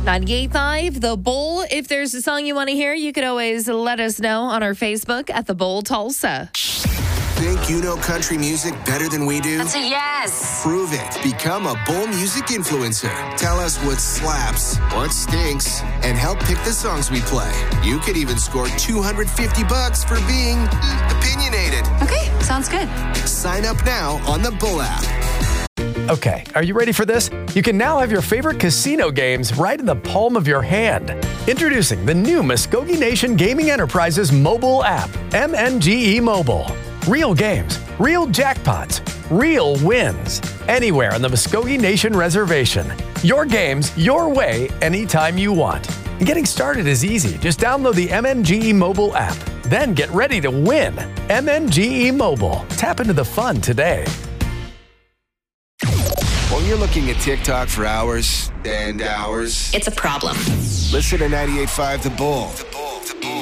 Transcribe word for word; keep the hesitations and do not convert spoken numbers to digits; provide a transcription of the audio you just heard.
ninety-eight point five, The Bull. If there's a song you want to hear, you could always let us know on our Facebook at The Bull Tulsa. Think you know country music better than we do? That's a yes. Prove it. Become a Bull Music influencer. Tell us what slaps, what stinks, and help pick the songs we play. You could even score two hundred fifty bucks for being opinionated. Okay, sounds good. Sign up now on the Bull app. Okay, are you ready for this? You can now have your favorite casino games right in the palm of your hand. Introducing the new Muskogee Nation Gaming Enterprises mobile app, M N G E Mobile. Real games, real jackpots, real wins. Anywhere on the Muskogee Nation Reservation. Your games, your way, anytime you want. And getting started is easy. Just download the M N G E Mobile app. Then get ready to win. M N G E Mobile. Tap into the fun today. When you're looking at TikTok for hours and hours, It's a problem. listen to ninety-eight point five The Bull. The Bull. The Bull.